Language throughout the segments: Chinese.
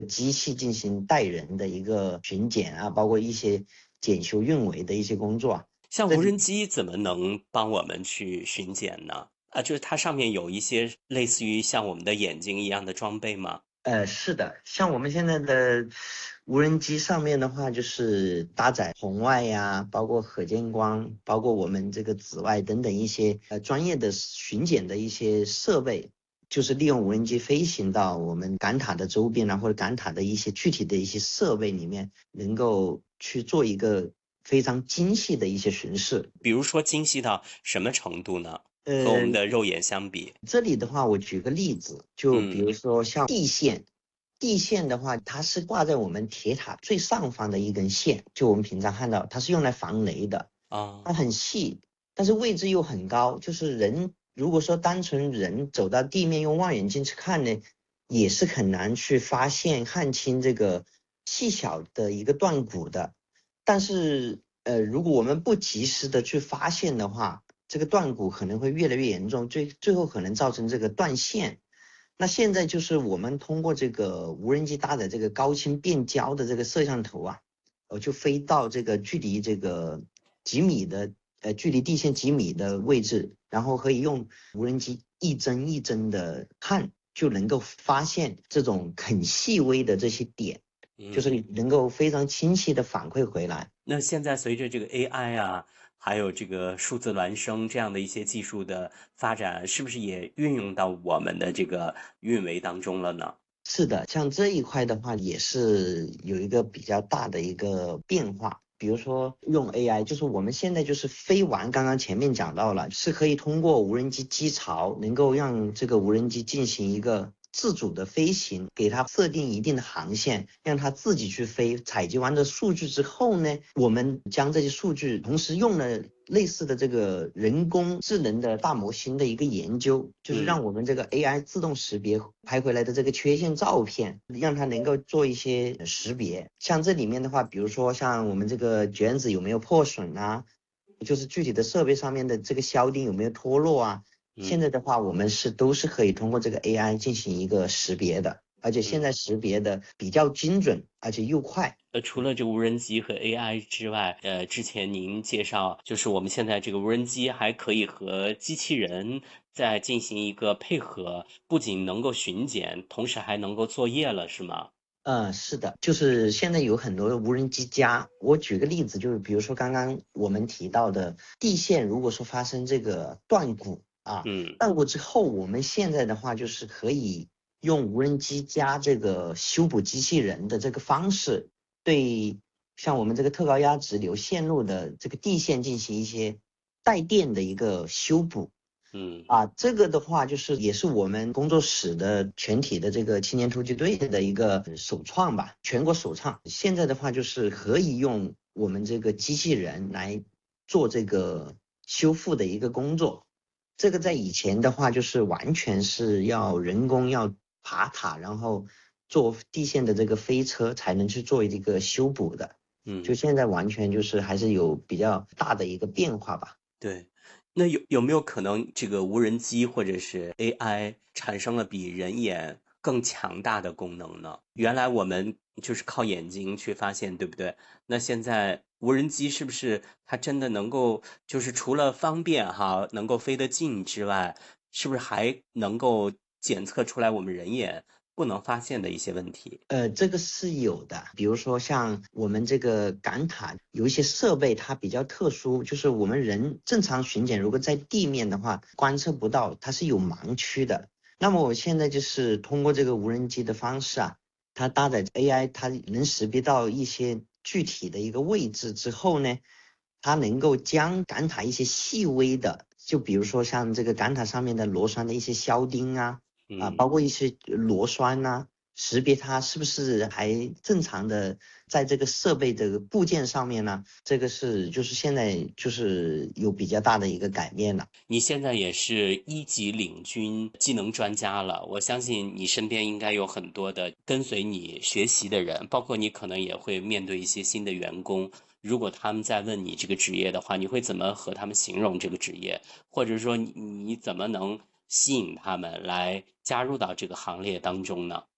机器进行代人的一个巡检啊，包括一些检修运维的一些工作啊。 像无这里人机怎么能帮我们去巡检呢？就是它上面有一些类似于像我们的眼睛一样的装备吗？ 是的，像我们现在的无人机上面的话，就是搭载红外呀，包括可见光，包括我们这个紫外等等一些专业的巡检的一些设备，就是利用无人机飞行到我们感塔的周边啊，或者感塔的一些具体的一些设备里面，能够去做一个非常精细的一些巡视。 比如说精细到什么程度呢？和我们呃， 的肉眼相比。 这里的话，我举个例子，就比嗯。 如说像地线，地线的话，它是挂在我们铁塔最上方的一根线，就我们平常看到，它是用来防雷的， 啊。 它很细，但是位置又很高，就是人如果说单纯人走到地面用望远镜去看呢，也是很难去发现看清这个细小的一个断骨的。但是如果我们不及时的去发现的话，这个断骨可能会越来越严重，最后可能造成这个断线。那现在就是我们通过这个无人机搭载这个高清变焦的这个摄像头啊，就飞到这个距离这个几米的距离地线几米的位置，然后可以用无人机一帧一帧的看，就能够发现这种很细微的这些点，就是嗯。 能够非常清晰的反馈回来。 那现在随着这个 AI 啊，还有这个数字孪生这样的一些技术的发展，是不是也运用到我们的这个运维当中了呢？ 是的，像这一块的话，也是有一个比较大的一个变化。比如说用 AI，就是我们现在就是飞完，刚刚前面讲到了，是可以通过无人机机槽，能够让这个无人机进行一个自主的飞行，给它设定一定的航线，让它自己去飞。采集完的数据之后呢，我们将这些数据同时用了类似的这个人工智能的大模型的一个研究，就是嗯。 让我们这个 AI 自动识别拍回来的这个缺陷照片，让它能够做一些识别。像这里面的话，比如说像我们这个卷子有没有破损啊，就是具体的设备上面的这个销钉有没有脱落啊。现嗯。 在的话，我们都是可以通过这个 AI 进行一个识别的，而且现嗯。 在识别的比较精准，而且又快。 除了这个无人机和 AI 之外，之前您介绍，就是我们现在这个无人机还可以和机器人再进行一个配合，不仅能够巡检，同时还能够作业了，是吗？ 是的，就是现在有很多的无人机家。我举个例子，就是比如说刚刚我们提到的地线，如果说发生这个断骨啊， 嗯。 断骨之后，我们现在的话就是可以用无人机加这个修补机器人的这个方式，对像我们这个特高压直流线路的这个地线进行一些带电的一个修补。 嗯。 这个的话就是也是我们工作室的全体的这个青年突击队的一个首创吧，全国首创。现在的话就是可以用我们这个机器人来做这个修复的一个工作。这个在以前的话就是完全是要人工要爬塔，然后坐地线的这个飞车才能去做一个修补的。就嗯。 现在完全就是还是有比较大的一个变化吧。 对。那有没有可能这个无人机或者是 AI 产生了比人眼更强大的功能呢？原来我们就是靠眼睛去发现，对不对？那现在无人机是不是它真的能够，就是除了方便哈，能够飞得近之外，是不是还能够检测出来我们人眼不能发现的一些问题？ 这个是有的，比如说像我们这个感塔有一些设备它比较特殊，就是我们人正常巡检，如果在地面的话观测不到，它是有盲区的。那么我现在就是通过这个无人机的方式啊，它搭载 AI，它能识别到一些具体的一个位置之后呢，它能够将感塔一些细微的，就比如说像这个感塔上面的螺栓的一些销钉包嗯。 括一些螺栓识别它是不是还正常的在这个设备的部件上面呢？这个就是现在就是有比较大的一个改变了。 你现在也是一级领军技能专家了，我相信你身边应该有很多的跟随你学习的人，包括你可能也会面对一些新的员工。如果他们在问你这个职业的话，你会怎么和他们形容这个职业？或者说你怎么能吸引他们来加入到这个行列当中呢？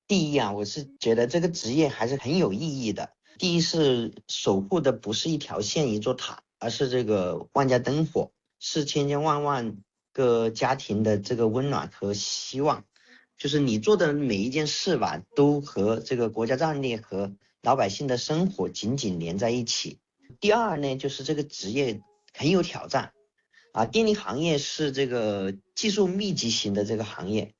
第一啊，我是觉得这个职业还是很有意义的。第一是守护的不是一条线一座塔，而是这个万家灯火，是千千万万个家庭的这个温暖和希望。就是你做的每一件事吧，都和这个国家战略和老百姓的生活紧紧连在一起。第二呢，就是这个职业很有挑战啊。电力行业是这个技术密集型的这个行业，